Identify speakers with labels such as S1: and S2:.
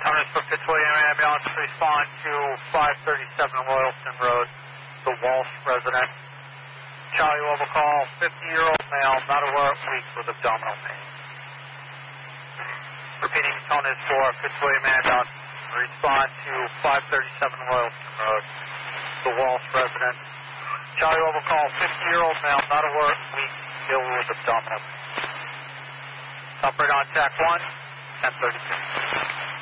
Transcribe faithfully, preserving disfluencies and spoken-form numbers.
S1: Thomas for Fitzwilliam Ambulance, respond to five thirty-seven Royalton Road, the Walsh resident. Charlie Level call, fifty-year-old male, not aware, weak with abdominal pain. Repeating, tone is for Fitzwilliam Ambulance, respond to five thirty-seven Royalton Road, the Walsh resident. Charlie Level call, fifty-year-old male, not aware, weak, ill with abdominal pain. Operate on T A C one, ten thirty-two.